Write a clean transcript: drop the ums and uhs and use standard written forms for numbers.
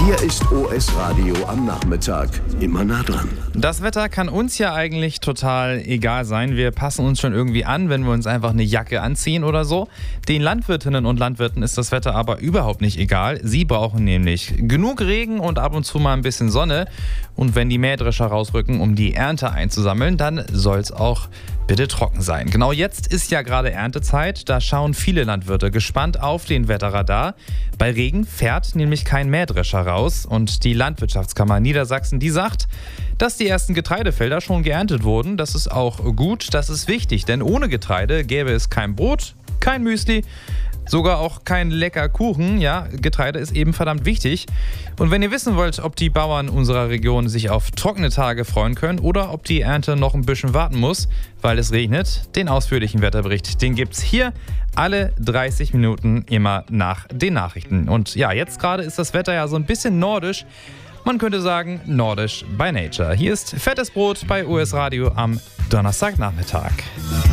Hier ist OS Radio am Nachmittag. Immer nah dran. Das Wetter kann uns ja eigentlich total egal sein. Wir passen uns schon irgendwie an, wenn wir uns einfach eine Jacke anziehen oder so. Den Landwirtinnen und Landwirten ist das Wetter aber überhaupt nicht egal. Sie brauchen nämlich genug Regen und ab und zu mal ein bisschen Sonne. Und wenn die Mähdrescher rausrücken, um die Ernte einzusammeln, dann soll es auch bitte trocken sein. Genau jetzt ist ja gerade Erntezeit. Da schauen viele Landwirte gespannt auf den Wetterradar. Bei Regen fährt nämlich kein Mähdrescher raus. Und die Landwirtschaftskammer Niedersachsen, die sagt, dass die ersten Getreidefelder schon geerntet wurden. Das ist auch gut, das ist wichtig. Denn ohne Getreide gäbe es kein Brot, kein Müsli, sogar auch kein lecker Kuchen. Ja, Getreide ist eben verdammt wichtig. Und wenn ihr wissen wollt, ob die Bauern unserer Region sich auf trockene Tage freuen können oder ob die Ernte noch ein bisschen warten muss, weil es regnet, den ausführlichen Wetterbericht, den gibt's hier alle 30 Minuten immer nach den Nachrichten. Und ja, jetzt gerade ist das Wetter ja so ein bisschen nordisch. Man könnte sagen, nordisch by nature. Hier ist Fettes Brot bei OS Radio am Donnerstagnachmittag.